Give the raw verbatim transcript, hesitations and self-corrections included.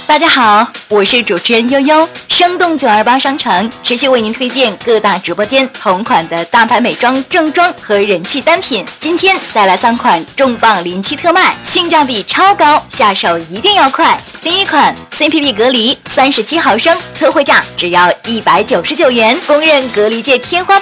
大家好，我是主持人悠悠，生动九二八商城持续为您推荐各大直播间同款的大牌美妆、正装和人气单品。今天带来三款重磅临期特卖，性价比超高，下手一定要快。第一款 C P B 隔离三十七毫升，特惠价只要一百九十九元，公认隔离界天花板。